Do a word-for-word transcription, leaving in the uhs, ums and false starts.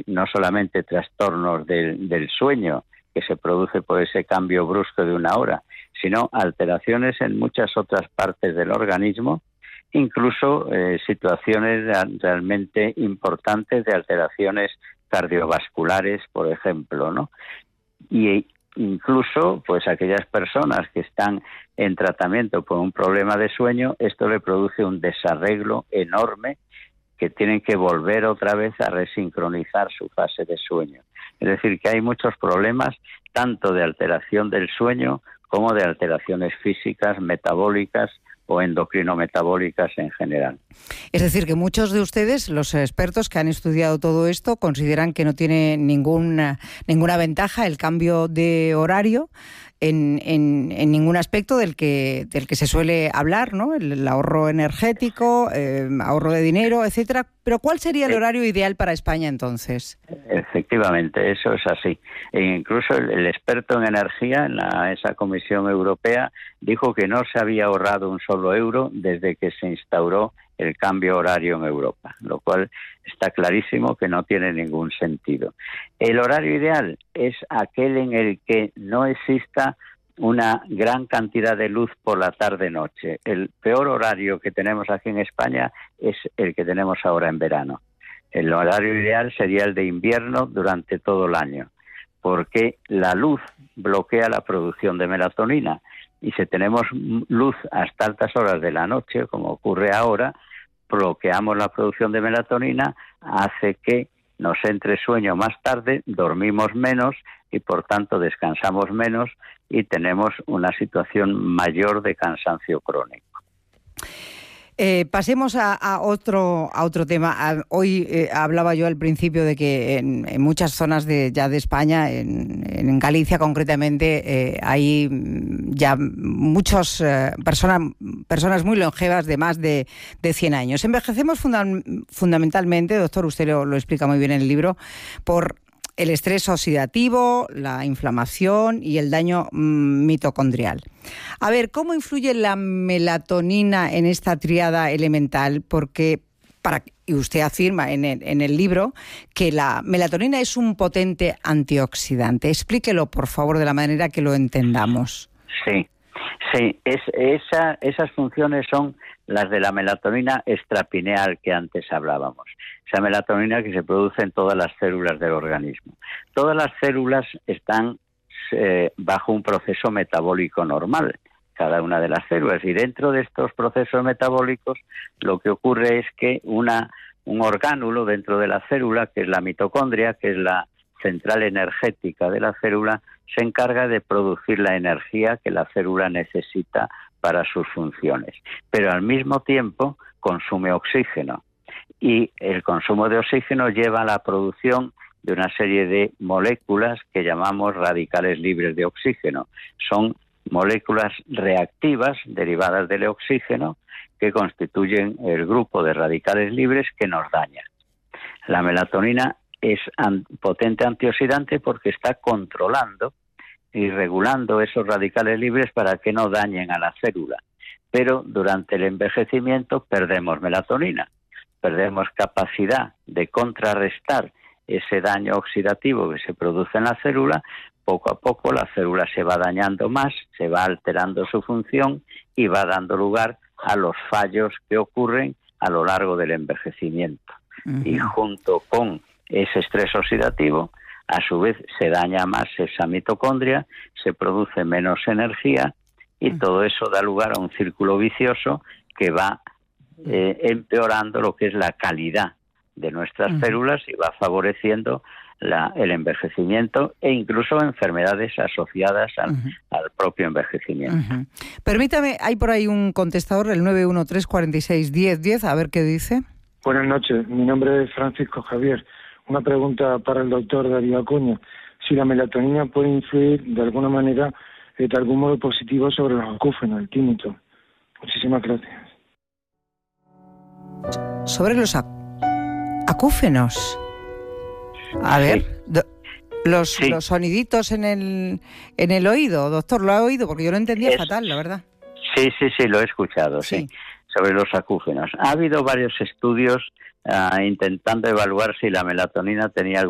hay no solamente trastornos del, del sueño, que se produce por ese cambio brusco de una hora, sino alteraciones en muchas otras partes del organismo, incluso eh, situaciones realmente importantes de alteraciones cardiovasculares, por ejemplo, ¿no? Y incluso, pues aquellas personas que están en tratamiento por un problema de sueño, esto le produce un desarreglo enorme, que tienen que volver otra vez a resincronizar su fase de sueño. Es decir, que hay muchos problemas, tanto de alteración del sueño como de alteraciones físicas, metabólicas o endocrino-metabólicas en general. Es decir, que muchos de ustedes, los expertos que han estudiado todo esto, consideran que no tiene ninguna, ninguna ventaja el cambio de horario en, en, en ningún aspecto del que, del que se suele hablar, ¿no? El, el ahorro energético, eh, ahorro de dinero, etcétera. Pero ¿cuál sería el horario ideal para España entonces? Efectivamente, eso es así. E incluso el, el experto en energía en la, esa Comisión Europea dijo que no se había ahorrado un solo euro desde que se instauró el cambio horario en Europa, lo cual está clarísimo que no tiene ningún sentido. El horario ideal es aquel en el que no exista una gran cantidad de luz por la tarde-noche. El peor horario que tenemos aquí en España es el que tenemos ahora en verano. El horario ideal sería el de invierno durante todo el año, porque la luz bloquea la producción de melatonina, y si tenemos luz hasta altas horas de la noche, como ocurre ahora, bloqueamos la producción de melatonina, hace que nos entre sueño más tarde, dormimos menos y por tanto descansamos menos y tenemos una situación mayor de cansancio crónico. Eh, pasemos a, a otro a otro tema. A, hoy eh, hablaba yo al principio de que en, en muchas zonas de ya de España, en, en Galicia concretamente, eh, hay ya muchas eh, personas personas muy longevas de más de, de cien años. Envejecemos funda- fundamentalmente, doctor, usted lo, lo explica muy bien en el libro, por el estrés oxidativo, la inflamación y el daño mm, mitocondrial. A ver, ¿cómo influye la melatonina en esta tríada elemental? Porque, para, y usted afirma en el, en el libro que la melatonina es un potente antioxidante. Explíquelo, por favor, de la manera que lo entendamos. Sí, sí, es, esa, esas funciones son las de la melatonina extrapineal que antes hablábamos. Esa melatonina que se produce en todas las células del organismo. Todas las células están eh, bajo un proceso metabólico normal, cada una de las células, y dentro de estos procesos metabólicos lo que ocurre es que una, un orgánulo dentro de la célula, que es la mitocondria, que es la central energética de la célula, se encarga de producir la energía que la célula necesita para sus funciones, pero al mismo tiempo consume oxígeno, y el consumo de oxígeno lleva a la producción de una serie de moléculas que llamamos radicales libres de oxígeno. Son moléculas reactivas derivadas del oxígeno que constituyen el grupo de radicales libres que nos dañan. La melatonina es an- potente antioxidante porque está controlando y regulando esos radicales libres para que no dañen a la célula. Pero durante el envejecimiento perdemos melatonina, perdemos capacidad de contrarrestar ese daño oxidativo que se produce en la célula. Poco a poco la célula se va dañando más, se va alterando su función y va dando lugar a los fallos que ocurren a lo largo del envejecimiento. Uh-huh. Y junto con ese estrés oxidativo, a su vez se daña más esa mitocondria, se produce menos energía y todo eso da lugar a un círculo vicioso que va eh, empeorando lo que es la calidad de nuestras uh-huh. células y va favoreciendo la, el envejecimiento e incluso enfermedades asociadas al, uh-huh. al propio envejecimiento. Uh-huh. Permítame, hay por ahí un contestador, el nueve uno tres, cuatro seis, diez diez, a ver qué dice. Buenas noches, mi nombre es Francisco Javier. Una pregunta para el doctor Darío Acuña. Si la melatonina puede influir de alguna manera, de algún modo positivo sobre los acúfenos, el tímito. Muchísimas gracias. Sobre los ac- acúfenos. A ver, sí. do, los, sí. los soniditos en el en el oído, doctor, ¿lo ha oído? Porque yo lo entendía es, fatal, la verdad. Sí, sí, sí, lo he escuchado, sí, sí sobre los acúfenos. Ha habido varios estudios uh, intentando evaluar si la melatonina tenía